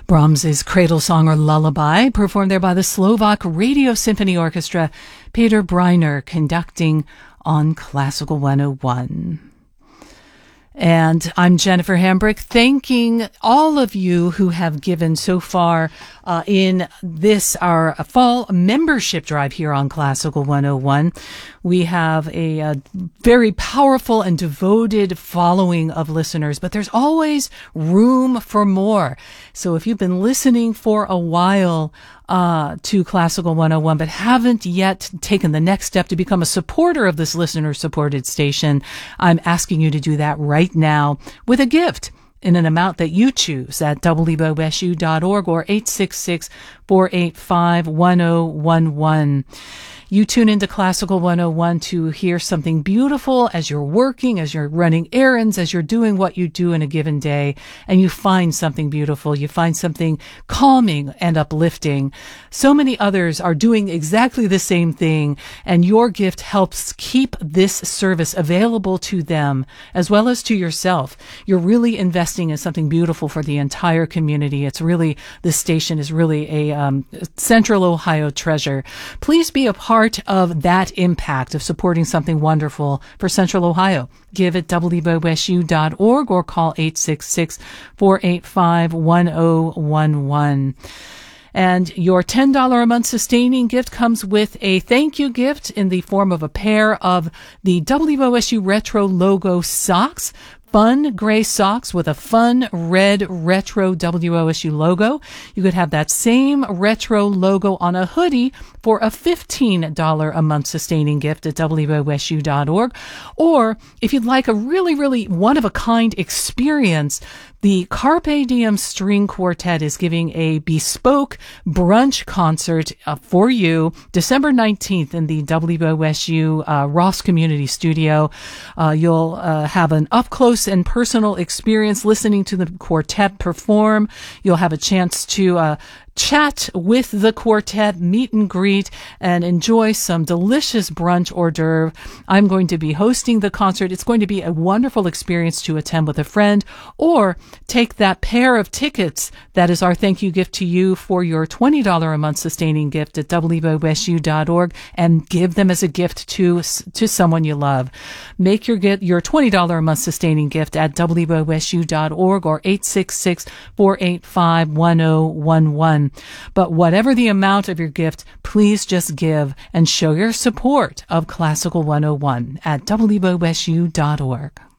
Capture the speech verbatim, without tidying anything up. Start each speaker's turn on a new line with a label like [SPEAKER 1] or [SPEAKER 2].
[SPEAKER 1] Brahms's Cradle Song or Lullaby, performed there by the Slovak Radio Symphony Orchestra, Peter Breiner conducting on Classical one oh one. And I'm Jennifer Hambrick, thanking all of you who have given so far uh, in this, our fall membership drive here on Classical one oh one. We have a, a very powerful and devoted following of listeners, but there's always room for more. So if you've been listening for a while uh, to Classical one oh one, but haven't yet taken the next step to become a supporter of this listener-supported station, I'm asking you to do that right now with a gift in an amount that you choose at w b o s u dot org or eight six six, four eight five, one oh one one. You tune into Classical one oh one to hear something beautiful as you're working, as you're running errands, as you're doing what you do in a given day, and you find something beautiful. You find something calming and uplifting. So many others are doing exactly the same thing, and your gift helps keep this service available to them as well as to yourself. You're really investing in something beautiful for the entire community. It's really, this station is really a um, Central Ohio treasure. Please be a part of that impact of supporting something wonderful for Central Ohio. Give at w b o s u dot org or call eight six six, four eight five, one oh one one. And your ten dollars a month sustaining gift comes with a thank you gift in the form of a pair of the W O S U Retro logo socks. Fun gray socks with a fun red retro W O S U logo. You could have that same retro logo on a hoodie for a fifteen dollars a month sustaining gift at w b o s u dot org. Or if you'd like a really, really one-of-a-kind experience, the Carpe Diem String Quartet is giving a bespoke brunch concert uh, for you December nineteenth in the W B O S U uh, Ross Community Studio. Uh, you'll uh, have an up-close and personal experience listening to the quartet perform. You'll have a chance to uh, chat with the quartet, meet and greet, and enjoy some delicious brunch hors d'oeuvre. I'm going to be hosting the concert. It's going to be a wonderful experience to attend with a friend, or take that pair of tickets that is our thank you gift to you for your twenty dollars a month sustaining gift at w b o s u dot org and give them as a gift to to someone you love. Make your get your twenty dollars a month sustaining gift at w b o s u dot org or eight six six, four eight five, one oh one one. But whatever the amount of your gift, please just give and show your support of Classical one oh one at w b o s u dot org.